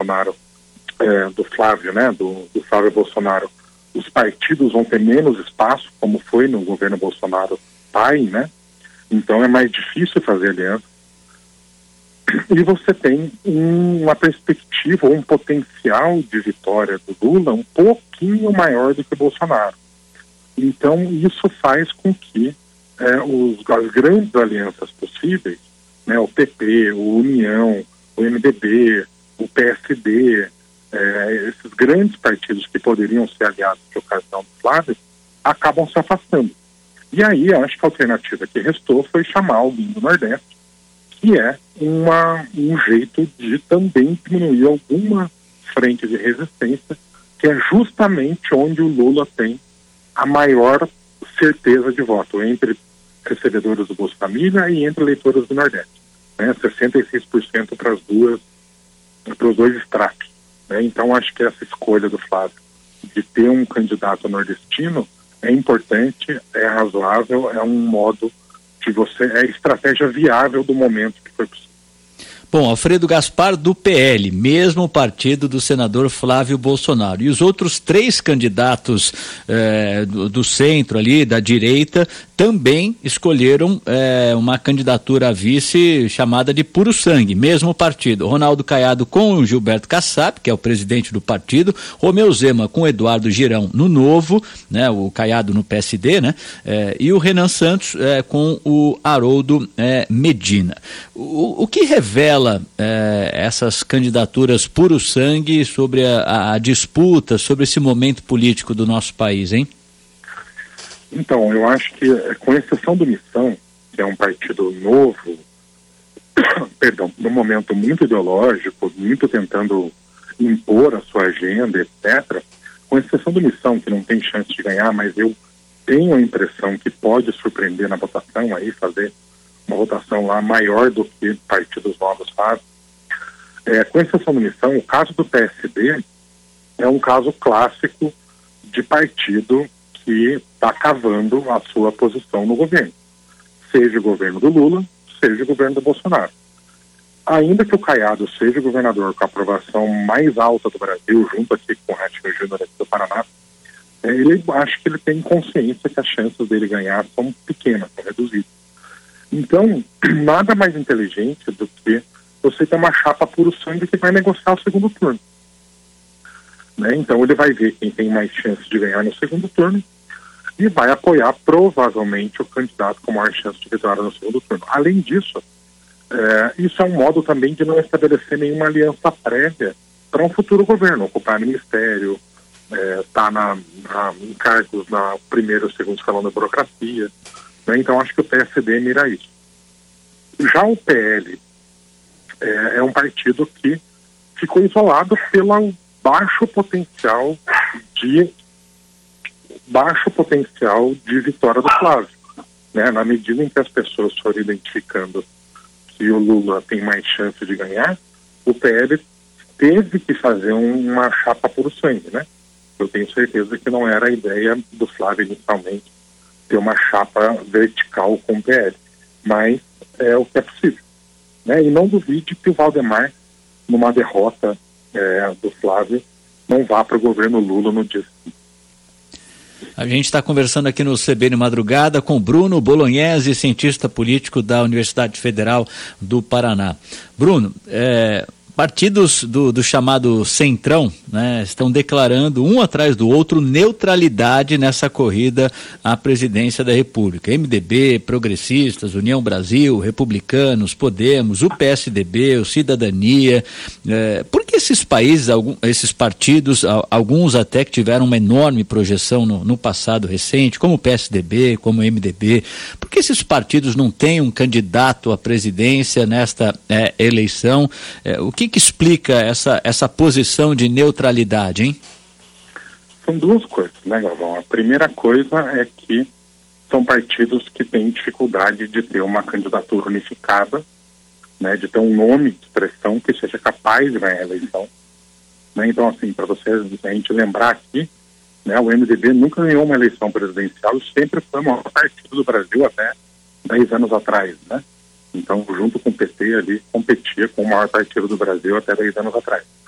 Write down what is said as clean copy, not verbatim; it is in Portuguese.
Bolsonaro, do Flávio, né, do Flávio Bolsonaro, os partidos vão ter menos espaço, como foi no governo Bolsonaro pai, né? Então é mais difícil fazer aliança. E você tem uma perspectiva, um potencial de vitória do Lula um pouquinho maior do que o Bolsonaro. Então isso faz com que as grandes alianças possíveis, né, o PP, o União, o MDB, o PSD, esses grandes partidos que poderiam ser aliados de ocasião do Flávio, acabam se afastando. E aí eu acho que a alternativa que restou foi chamar alguém do Nordeste, que é um jeito de também diminuir alguma frente de resistência, que é justamente onde o Lula tem a maior certeza de voto, entre recebedores do Bolsa Família e entre eleitores do Nordeste. 66% para os dois estratos. Então acho que essa escolha do Flávio de ter um candidato nordestino é importante, é razoável, é um modo de é a estratégia viável do momento que foi possível. Bom, Alfredo Gaspar do PL, mesmo partido do senador Flávio Bolsonaro. E os outros 3 candidatos do centro ali, da direita, também escolheram uma candidatura a vice chamada de puro sangue, mesmo partido. Ronaldo Caiado com o Gilberto Kassab, que é o presidente do partido, Romeu Zema com o Eduardo Girão no Novo, né, o Caiado no PSD, né, e o Renan Santos com o Haroldo Medina. O que revela essas candidaturas puro sangue sobre a disputa, sobre esse momento político do nosso país, hein? Então, eu acho que, com exceção do Missão, que é um partido novo, num momento muito ideológico, muito tentando impor a sua agenda, etc., com exceção do Missão, que não tem chance de ganhar, mas eu tenho a impressão que pode surpreender na votação, aí fazer uma votação lá maior do que partidos novos fazem. Com exceção do Missão, o caso do PSD é um caso clássico de partido que está cavando a sua posição no governo, seja o governo do Lula, seja o governo do Bolsonaro. Ainda que o Caiado seja o governador com a aprovação mais alta do Brasil, junto aqui com o Ratinho Júnior aqui do Paraná, acho que ele tem consciência que as chances dele ganhar são pequenas, são reduzidas. Então, nada mais inteligente do que você ter uma chapa puro sangue que vai negociar o segundo turno. Então ele vai ver quem tem mais chance de ganhar no segundo turno e vai apoiar provavelmente o candidato com maior chance de vitória no segundo turno. Além disso, isso é um modo também de não estabelecer nenhuma aliança prévia para um futuro governo, ocupar ministério, estar em cargos na primeiro e segundo escalão da burocracia. Então acho que o PSD mira isso. Já o PL é um partido que ficou isolado pelo baixo potencial de vitória do Flávio. Na medida em que as pessoas foram identificando que o Lula tem mais chance de ganhar, o PL teve que fazer uma chapa puro sangue, Eu tenho certeza que não era a ideia do Flávio inicialmente ter uma chapa vertical com o PL, mas é o que é possível. E não duvide que o Valdemar, numa derrota do Flávio, não vá para o governo Lula no dia seguinte. A gente está conversando aqui no CBN Madrugada com Bruno Bolognese, cientista político da Universidade Federal do Paraná. Bruno, partidos do chamado Centrão, estão declarando um atrás do outro neutralidade nessa corrida à presidência da República. MDB, Progressistas, União Brasil, Republicanos, Podemos, o PSDB, o Cidadania. Por que esses países, esses partidos, alguns até que tiveram uma enorme projeção no passado recente, como o PSDB, como o MDB, por que esses partidos não têm um candidato à presidência nesta eleição? O que explica essa posição de neutralidade, hein? São duas coisas, Galvão? A primeira coisa é que são partidos que têm dificuldade de ter uma candidatura unificada, de ter um nome de expressão que seja capaz de ganhar a eleição. Então, assim, para a gente lembrar aqui, o MDB nunca ganhou uma eleição presidencial e sempre foi o maior partido do Brasil até 10 anos atrás, Então, junto com o PT ali, competia com o maior partido do Brasil até 10 anos atrás.